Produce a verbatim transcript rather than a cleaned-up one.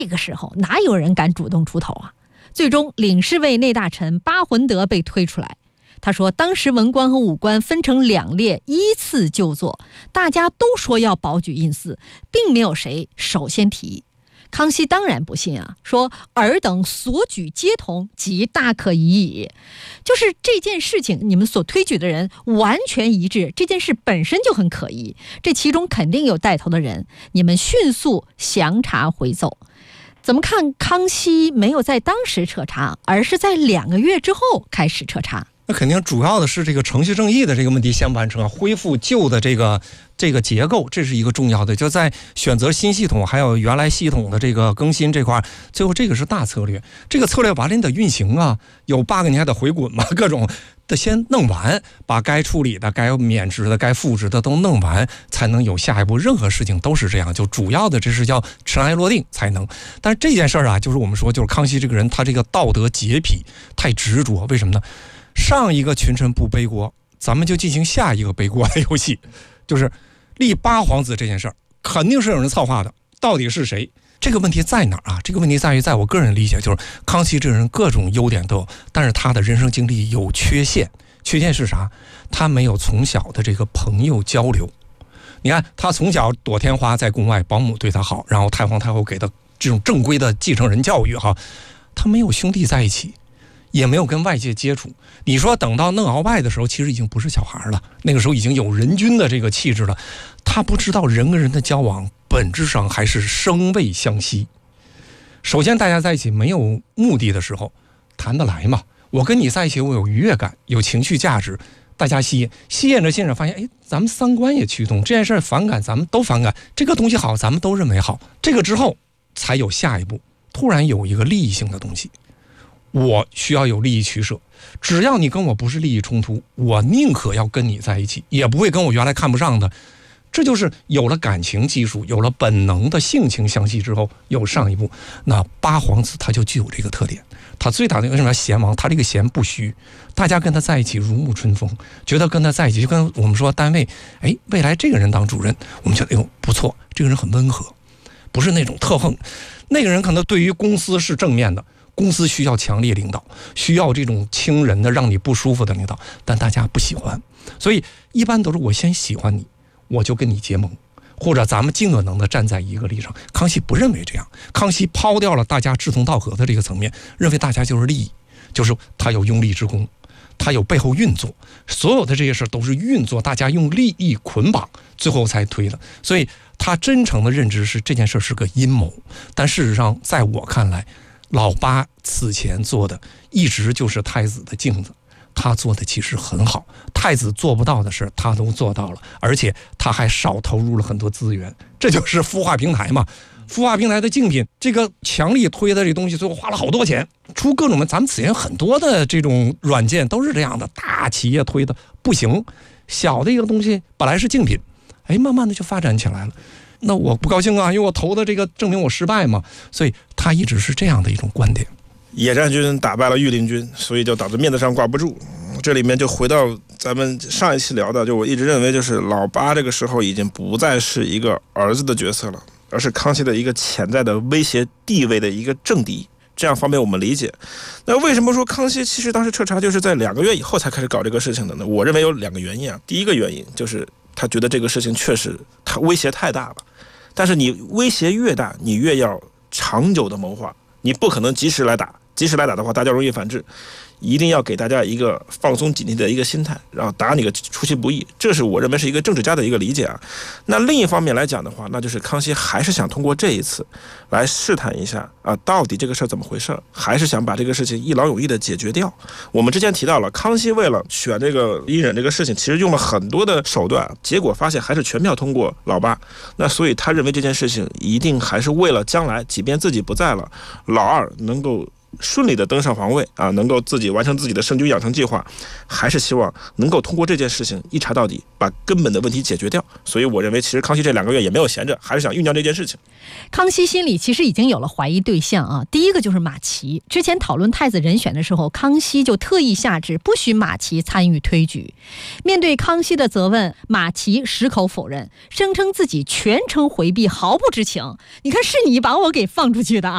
这个时候哪有人敢主动出头啊？最终领侍卫内大臣巴浑德被推出来。他说当时文官和武官分成两列依次就坐，大家都说要保举印寺，并没有谁首先提议。康熙当然不信啊，说尔等所举皆同，即大可以矣。就是这件事情你们所推举的人完全一致，这件事本身就很可疑，这其中肯定有带头的人，你们迅速详查回奏。怎么看康熙没有在当时彻查，而是在两个月之后开始彻查？ 那肯定主要的是这个程序正义的这个问题先完成啊，恢复旧的这个这个结构，这是一个重要的。就在选择新系统还有原来系统的这个更新这块，最后这个是大策略。这个策略完了你得运行啊，有 bug 你还得回滚嘛，各种的先弄完，把该处理的、该免职的、该复职的都弄完，才能有下一步。任何事情都是这样，就主要的这是叫尘埃落定才能。但是这件事儿啊，就是我们说，就是康熙这个人，他这个道德洁癖太执着，为什么呢？上一个群臣不背锅，咱们就进行下一个背锅的游戏，就是立八皇子这件事儿，肯定是有人策划的，到底是谁？这个问题在哪儿啊？这个问题在于，在我个人理解，就是康熙这个人各种优点都有，但是他的人生经历有缺陷。缺陷是啥？他没有从小的这个朋友交流。你看，他从小躲天花，在宫外保姆对他好，然后太皇太后给他这种正规的继承人教育哈，他没有兄弟在一起。也没有跟外界接触。你说等到弄鳌拜的时候，其实已经不是小孩了，那个时候已经有人君的这个气质了。他不知道人跟人的交往本质上还是生畏相惜。首先大家在一起没有目的的时候谈得来嘛，我跟你在一起我有愉悦感，有情绪价值，大家吸引吸引着吸引着发现，哎，咱们三观也趋同，这件事反感咱们都反感，这个东西好咱们都认为好，这个之后才有下一步，突然有一个利益性的东西，我需要有利益取舍，只要你跟我不是利益冲突，我宁可要跟你在一起，也不会跟我原来看不上的。这就是有了感情基础，有了本能的性情相吸之后，有上一步。那八皇子他就具有这个特点，他最大的为什么贤王？他这个贤不虚，大家跟他在一起如沐春风，觉得跟他在一起就跟我们说单位，哎，未来这个人当主任，我们觉得哎呦不错，这个人很温和，不是那种特横。那个人可能对于公司是正面的。公司需要强烈领导，需要这种亲人的让你不舒服的领导，但大家不喜欢，所以一般都是我先喜欢你，我就跟你结盟，或者咱们尽可能的站在一个立场。康熙不认为这样，康熙抛掉了大家志同道合的这个层面，认为大家就是利益，就是他有用力之功，他有背后运作，所有的这些事都是运作，大家用利益捆绑，最后才推的。所以他真诚的认知是这件事是个阴谋，但事实上在我看来，老八此前做的一直就是太子的镜子，他做的其实很好，太子做不到的事他都做到了，而且他还少投入了很多资源，这就是孵化平台嘛。孵化平台的竞品，这个强力推的这东西，最后花了好多钱，出各种的。咱们此前很多的这种软件都是这样的，大企业推的不行，小的一个东西本来是竞品，哎，慢慢的就发展起来了。那我不高兴啊，因为我投的这个证明我失败嘛，所以他一直是这样的一种观点。 野战军打败了御林军，所以就导致面子上挂不住。这里面就回到咱们上一期聊的，就我一直认为就是老八这个时候已经不再是一个儿子的角色了，而是康熙的一个潜在的威胁地位的一个政敌，这样方便我们理解。那为什么说康熙其实当时彻查就是在两个月以后才开始搞这个事情的呢？我认为有两个原因啊。第一个原因就是他觉得这个事情确实他威胁太大了，但是你威胁越大，你越要长久的谋划，你不可能及时来打，及时来打的话，大家容易反制。一定要给大家一个放松警惕的一个心态，然后打你个出其不意，这是我认为是一个政治家的一个理解啊。那另一方面来讲的话，那就是康熙还是想通过这一次来试探一下啊，到底这个事儿怎么回事，还是想把这个事情一劳永逸的解决掉。我们之前提到了，康熙为了选这个胤禛这个事情，其实用了很多的手段，结果发现还是全票通过老八。那所以他认为这件事情一定还是为了将来，即便自己不在了，老二能够顺利的登上皇位啊，能够自己完成自己的圣君养成计划，还是希望能够通过这件事情一查到底，把根本的问题解决掉。所以我认为，其实康熙这两个月也没有闲着，还是想酝酿这件事情。 康熙心里其实已经有了怀疑对象啊，第一个就是马齐。之前讨论太子人选的时候，康熙就特意下旨不许马齐参与推举。面对康熙的责问，马齐矢口否认，声称自己全程回避，毫不知情。你看，是你把我给放出去的啊！